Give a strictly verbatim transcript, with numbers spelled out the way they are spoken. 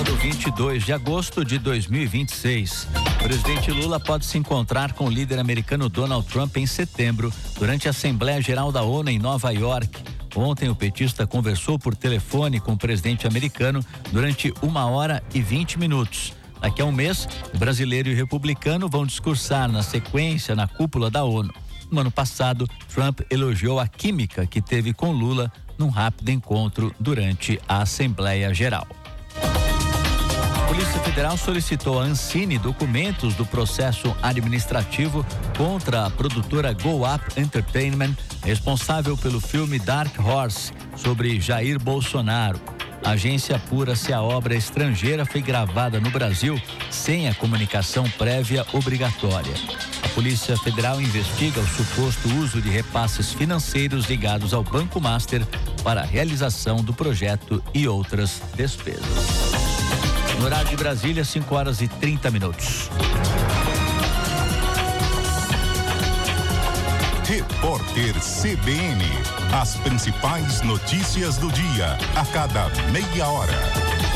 Sábado, vinte e dois de agosto de dois mil e vinte e seis. O presidente Lula pode se encontrar com o líder americano Donald Trump em setembro, durante a Assembleia Geral da ONU em Nova York. Ontem, o petista conversou por telefone com o presidente americano durante uma hora e vinte minutos. Daqui a um mês, o brasileiro e o republicano vão discursar na sequência na cúpula da ONU. No ano passado, Trump elogiou a química que teve com Lula num rápido encontro durante a Assembleia Geral. A Polícia Federal solicitou à Ancine documentos do processo administrativo contra a produtora Go Up Entertainment, responsável pelo filme Dark Horse, sobre Jair Bolsonaro. A agência apura se a obra estrangeira foi gravada no Brasil sem a comunicação prévia obrigatória. A Polícia Federal investiga o suposto uso de repasses financeiros ligados ao Banco Master para a realização do projeto e outras despesas. No horário de Brasília, cinco horas e trinta minutos. Repórter C B N. As principais notícias do dia, a cada meia hora.